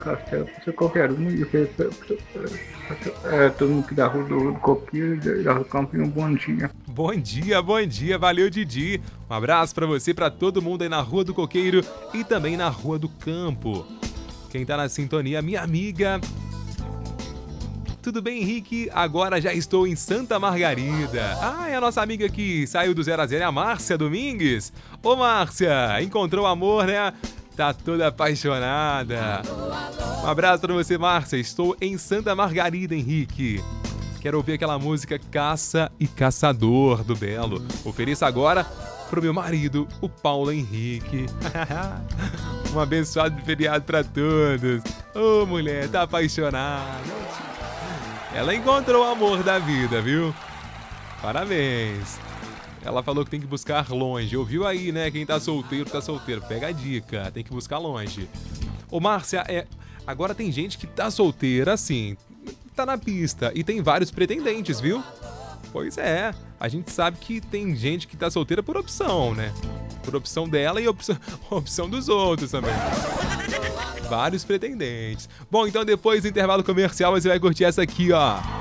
Castelo, você qualquer um, e todo mundo que da rua do Coqueiro, da rua do Campinho, bom dia. Bom dia, valeu Didi. Um abraço pra você, pra todo mundo aí na Rua do Coqueiro e também na Rua do Campo. Quem tá na sintonia, minha amiga. Tudo bem, Henrique? Agora já estou em Santa Margarida. Ah, é a nossa amiga que saiu do 0 a 0, é a Márcia Domingues. Ô Márcia, encontrou amor, né? Tá toda apaixonada. Um abraço pra você, Márcia. Estou em Santa Margarida, Henrique. Quero ouvir aquela música Caça e Caçador do Belo. Ofereço agora pro meu marido, o Paulo Henrique. Um abençoado feriado pra todos. Ô, mulher, tá apaixonada. Ela encontrou o amor da vida, viu? Parabéns. Ela falou que tem que buscar longe. Ouviu aí, né? Quem tá solteiro, tá solteiro. Pega a dica, tem que buscar longe. Ô, Márcia, agora tem gente que tá solteira, assim, tá na pista e tem vários pretendentes, viu? Pois é, a gente sabe que tem gente que tá solteira por opção, né? Por opção dela e opção dos outros também. Vários pretendentes. Bom, então depois do intervalo comercial você vai curtir essa aqui, ó.